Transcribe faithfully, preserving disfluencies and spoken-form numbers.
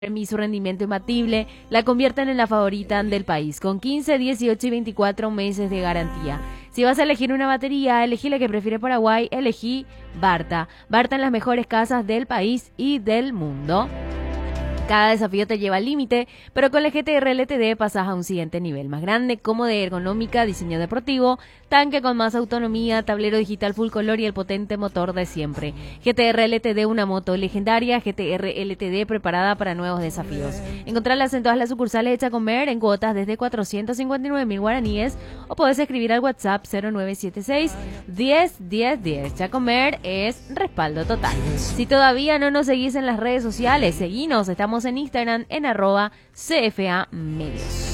y su rendimiento imbatible la convierten en la favorita del país, con quince, dieciocho y veinticuatro meses de garantía. Si vas a elegir una batería, elegí la que prefiere Paraguay, elegí Barta. Barta en las mejores casas del país y del mundo. Cada desafío te lleva al límite, pero con la G T R L T D pasas a un siguiente nivel, más grande, cómoda y ergonómica, diseño deportivo, tanque con más autonomía, tablero digital full color y el potente motor de siempre. G T R L T D, una moto legendaria. G T R L T D preparada para nuevos desafíos. Encontrarlas en todas las sucursales de Chacomer en cuotas desde cuatrocientos cincuenta y nueve mil guaraníes o podés escribir al WhatsApp cero nueve siete seis, diez, diez, diez. Chacomer es respaldo total. Si todavía no nos seguís en las redes sociales, seguinos, estamos en Instagram en arroba C F A Medios.